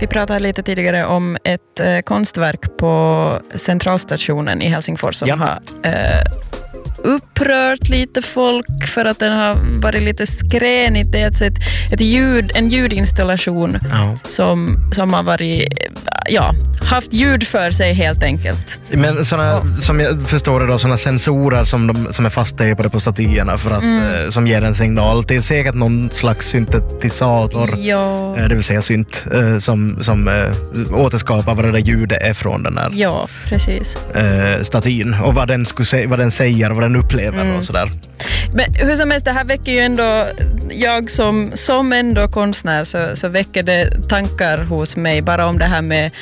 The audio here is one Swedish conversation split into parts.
Vi pratade lite tidigare om ett konstverk på centralstationen i Helsingfors som har upprört lite folk för att den har varit lite skränigt. Det är alltså en ljudinstallation som har varit haft ljud för sig helt enkelt. Men såna, som jag förstår det då, såna sensorer som är fasttejpade på statyerna för att som ger en signal till säkert någon slags syntetisator, det vill säga synt som återskapar vad det där ljudet är från den här precis. Statyn och vad den säger, vad den upplever och sådär. Men hur som helst, det här väcker ju ändå, jag som ändå konstnär så väcker det tankar hos mig bara om det här med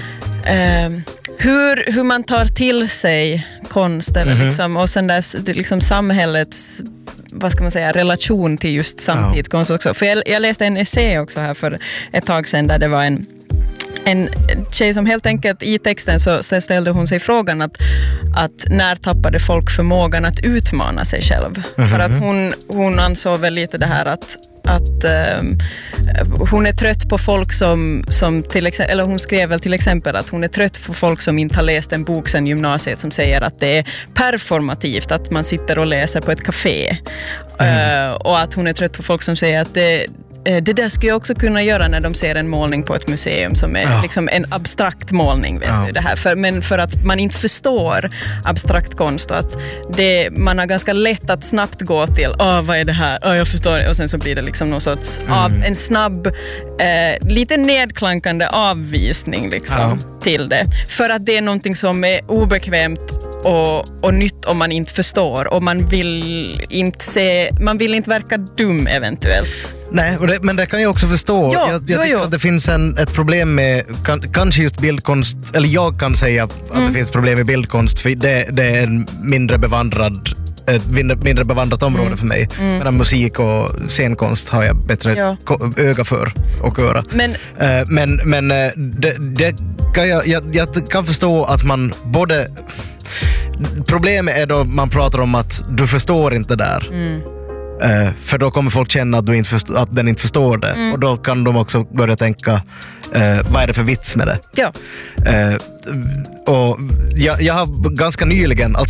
hur man tar till sig konst eller liksom, och sen där liksom samhällets, vad ska man säga, relation till just samtidskonst också. För jag läste en essä också här för ett tag sedan där det var en tjej som helt enkelt i texten så ställde hon sig frågan att när tappade folk förmågan att utmana sig själv? För att hon ansåg väl lite det här att hon är trött på folk som till exempel, eller hon skrev väl till exempel att hon är trött på folk som inte har läst en bok sedan gymnasiet som säger att det är performativt att man sitter och läser på ett café. Och att hon är trött på folk som säger att det där skulle jag också kunna göra när de ser en målning på ett museum som är liksom en abstrakt målning, vet du, det här. Men för att man inte förstår abstrakt konst och att man har ganska lätt att snabbt gå till vad är det här? Jag förstår. Och sen så blir det liksom någon sorts en snabb, lite nedklankande avvisning liksom till det. För att det är någonting som är obekvämt och nytt om man inte förstår och man vill inte verka dum eventuellt. Nej, men det kan jag också förstå. Jag tycker att det finns ett problem med kanske just bildkonst, eller jag kan säga att det finns problem med bildkonst för det är en mindre bevandrat område för mig. Medan musik och scenkonst har jag bättre öga för och öra. Men det kan jag kan förstå att man både... Problemet är då man pratar om att du förstår inte där. För då kommer folk känna att den inte förstår det. Och då kan de också börja tänka vad är det för vits med det? Och jag har ganska nyligen